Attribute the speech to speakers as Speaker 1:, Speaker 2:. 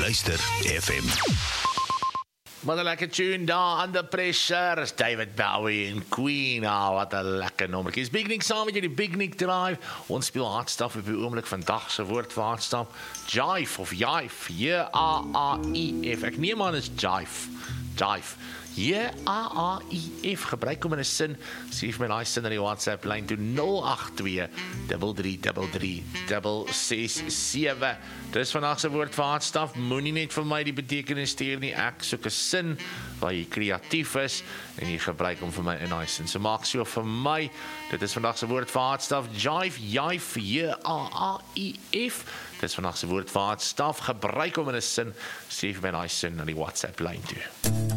Speaker 1: Luister FM.
Speaker 2: Wat 'n lekker tune daar, Under Pressure, is David Bowie en Queen, wat 'n lekker nommertjie. Is Big Nick saam met jy die Big Nick Drive, ons speel hardstaf op die oomblik vandag se woord vir hardstaf, jive of jive, J-A-A-I-F, ek neem aan is jive, J-A-A-I-F, gebruik om in 'n sin, sê vir my daai sin in die WhatsApp lyn toe 082-33-667. Dis vandag se woord vir hardstaf, moenie net vir my die betekenis stuur nie, ek soek 'n sin waar jy kreatief is en jy gebruik om vir my in daai sin. So maak so vir my, dit is vandag se woord vir hardstaf, jive, J-A-A-I-F. Dis vandag se woord vir hardstaf, gebruik om in 'n sin, sê vir my daai sin in die WhatsApp lyn toe.